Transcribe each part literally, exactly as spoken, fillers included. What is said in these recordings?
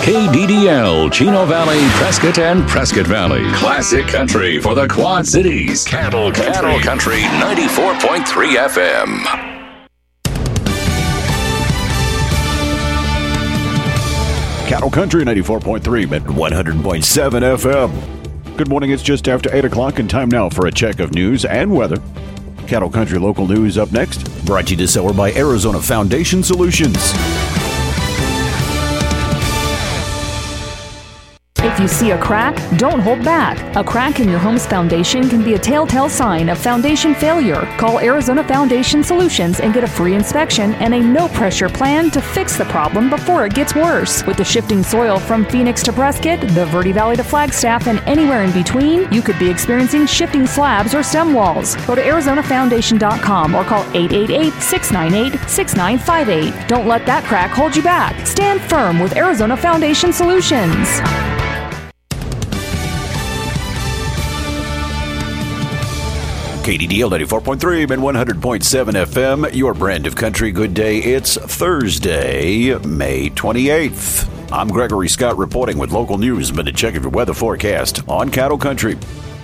K D D L, Chino Valley, Prescott, and Prescott Valley. Classic country for the Quad Cities. Cattle Country, Cattle Country ninety-four point three F M. Cattle Country ninety-four point three at one hundred point seven F M. Good morning. It's just after eight o'clock and time now for a check of news and weather. Cattle Country local news up next. Brought to you this hour by Arizona Foundation Solutions. If you see a crack, don't hold back. A crack in your home's foundation can be a telltale sign of foundation failure. Call Arizona Foundation Solutions and get a free inspection and a no-pressure plan to fix the problem before it gets worse. With the shifting soil from Phoenix to Prescott, the Verde Valley to Flagstaff, and anywhere in between, you could be experiencing shifting slabs or stem walls. Go to arizona foundation dot com or call eight eight eight, six nine eight, six nine five eight. Don't let that crack hold you back. Stand firm with Arizona Foundation Solutions. K D D L ninety-four point three and one hundred point seven F M, your brand of country. Good day. It's Thursday, May twenty-eighth. I'm Gregory Scott reporting with local news and a check of your weather forecast on Cattle Country.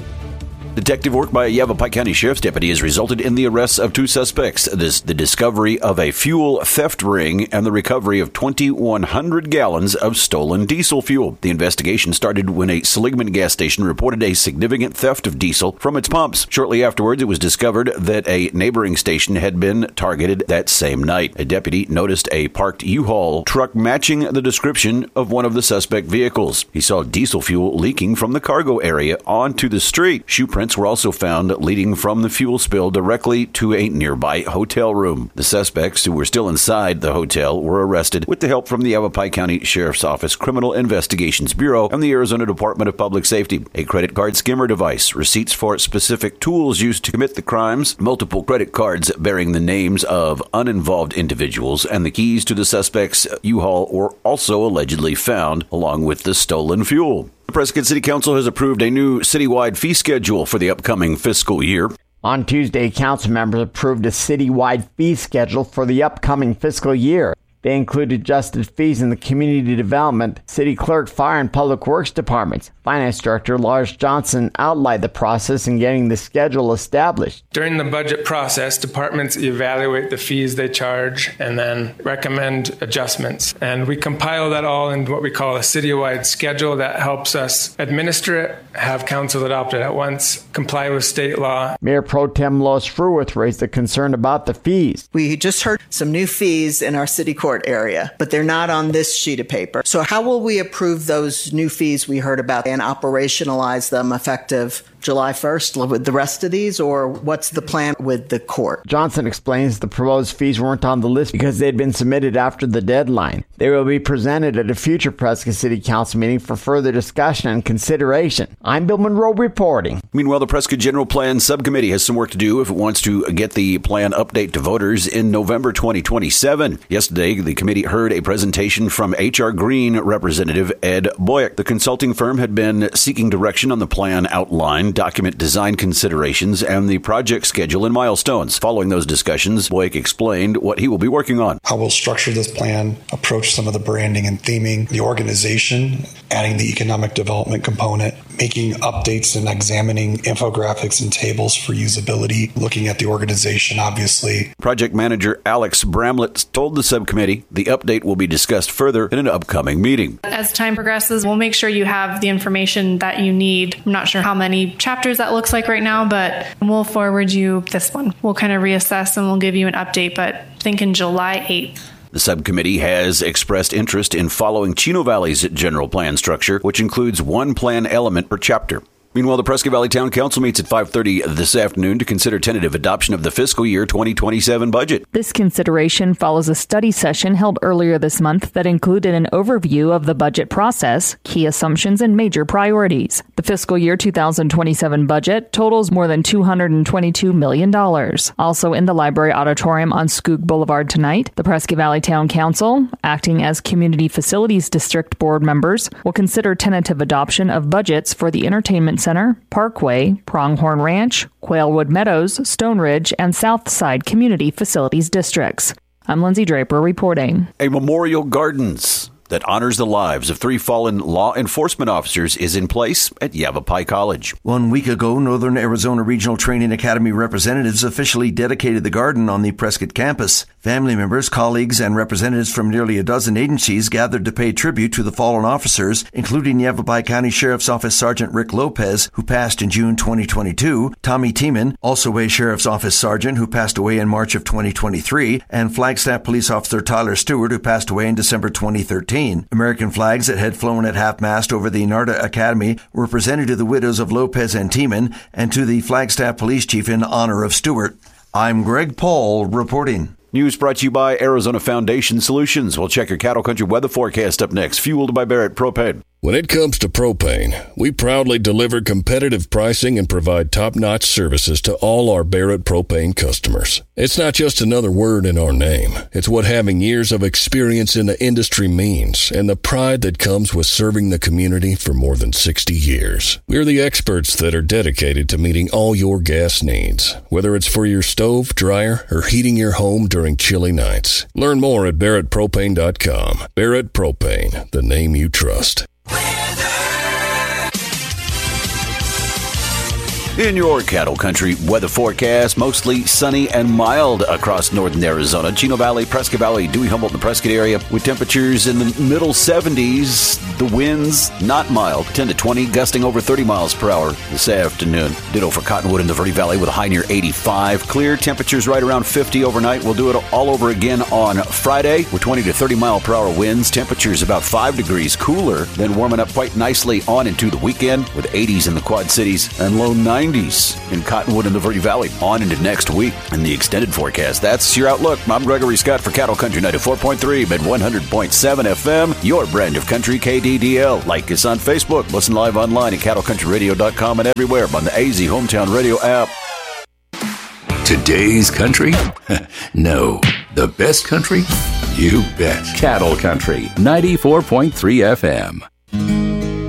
Detective work by a Yavapai County Sheriff's deputy has resulted in the arrests of two suspects. This, the discovery of a fuel theft ring and the recovery of twenty-one hundred gallons of stolen diesel fuel. The investigation started when a Seligman gas station reported a significant theft of diesel from its pumps. Shortly afterwards, it was discovered that a neighboring station had been targeted that same night. A deputy noticed a parked U-Haul truck matching the description of one of the suspect vehicles. He saw diesel fuel leaking from the cargo area onto the street. Shoe prints were also found leading from the fuel spill directly to a nearby hotel room. The suspects, who were still inside the hotel, were arrested with the help from the Yavapai County Sheriff's Office Criminal Investigations Bureau and the Arizona Department of Public Safety. A credit card skimmer device, receipts for specific tools used to commit the crimes, multiple credit cards bearing the names of uninvolved individuals, and the keys to the suspect's U-Haul were also allegedly found, along with the stolen fuel. The Prescott City Council has approved a new citywide fee schedule for the upcoming fiscal year. On Tuesday, council members approved a citywide fee schedule for the upcoming fiscal year. They include adjusted fees in the community development, city clerk, fire, and public works departments. Finance Director Lars Johnson outlined the process in getting the schedule established. During the budget process, departments evaluate the fees they charge and then recommend adjustments. And we compile that all into what we call a citywide schedule that helps us administer it, have council adopt it at once, comply with state law. Mayor Pro Tem Lois Fruith raised a concern about the fees. We just heard some new fees in our city court area, but they're not on this sheet of paper. So how will we approve those new fees we heard about and operationalize them effective July first with the rest of these, or what's the plan with the court? Johnson explains the proposed fees weren't on the list because they'd been submitted after the deadline. They will be presented at a future Prescott City Council meeting for further discussion and consideration. I'm Bill Monroe reporting. Meanwhile, the Prescott General Plan Subcommittee has some work to do if it wants to get the plan update to voters in November twenty twenty-seven. Yesterday, the committee heard a presentation from H R Green Representative Ed Boyack. The consulting firm had been seeking direction on the plan outline, document design considerations, and the project schedule and milestones. Following those discussions, Boyack explained what he will be working on. How we'll structure this plan, approach some of the branding and theming, the organization, adding the economic development component, making updates and examining infographics and tables for usability, looking at the organization, obviously. Project manager Alex Bramlett told the subcommittee the update will be discussed further in an upcoming meeting. As time progresses, we'll make sure you have the information that you need. I'm not sure how many chapters that looks like right now, but we'll forward you this one. We'll kind of reassess and we'll give you an update, but think in July eighth. The subcommittee has expressed interest in following Chino Valley's general plan structure, which includes one plan element per chapter. Meanwhile, the Prescott Valley Town Council meets at five thirty this afternoon to consider tentative adoption of the fiscal year twenty twenty-seven budget. This consideration follows a study session held earlier this month that included an overview of the budget process, key assumptions, and major priorities. The fiscal year two thousand twenty-seven budget totals more than two hundred twenty-two million dollars. Also in the library auditorium on Skook Boulevard tonight, the Prescott Valley Town Council, acting as Community Facilities District Board members, will consider tentative adoption of budgets for the Entertainment Center, Parkway, Pronghorn Ranch, Quailwood Meadows, Stone Ridge, and Southside Community Facilities Districts. I'm Lindsay Draper reporting. A Memorial Gardens that honors the lives of three fallen law enforcement officers is in place at Yavapai College. One week ago, Northern Arizona Regional Training Academy representatives officially dedicated the garden on the Prescott campus. Family members, colleagues, and representatives from nearly a dozen agencies gathered to pay tribute to the fallen officers, including Yavapai County Sheriff's Office Sergeant Rick Lopez, who passed in June twenty twenty-two, Tommy Tiemann, also a Sheriff's Office Sergeant who passed away in March of twenty twenty-three, and Flagstaff Police Officer Tyler Stewart, who passed away in December twenty thirteen. American flags that had flown at half-mast over the NARTA Academy were presented to the widows of Lopez and Tiemann and to the Flagstaff Police Chief in honor of Stewart. I'm Greg Paul reporting. News brought to you by Arizona Foundation Solutions. We'll check your Cattle Country weather forecast up next, fueled by Barrett Propane. When it comes to propane, we proudly deliver competitive pricing and provide top-notch services to all our Barrett Propane customers. It's not just another word in our name. It's what having years of experience in the industry means, and the pride that comes with serving the community for more than sixty years. We're the experts that are dedicated to meeting all your gas needs, whether it's for your stove, dryer, or heating your home during chilly nights. Learn more at barrett propane dot com. Barrett Propane, the name you trust. In your Cattle Country weather forecast, mostly sunny and mild across northern Arizona. Chino Valley, Prescott Valley, Dewey, Humboldt, and the Prescott area with temperatures in the middle seventies. The winds not mild, ten to twenty, gusting over thirty miles per hour this afternoon. Ditto for Cottonwood and the Verde Valley with a high near eighty-five. Clear temperatures right around fifty overnight. We'll do it all over again on Friday with twenty to thirty mile per hour winds. Temperatures about five degrees cooler, then warming up quite nicely on into the weekend with eighties in the Quad Cities and low nineties in Cottonwood and the Verde Valley on into next week in the extended forecast. That's your outlook. I'm Gregory Scott for Cattle Country ninety-four point three, mid one hundred point seven F M, your brand of country K D D L. Like us on Facebook. Listen live online at cattle country radio dot com and everywhere on the A Z Hometown Radio app. Today's country? No. The best country? You bet. Cattle Country ninety-four point three F M.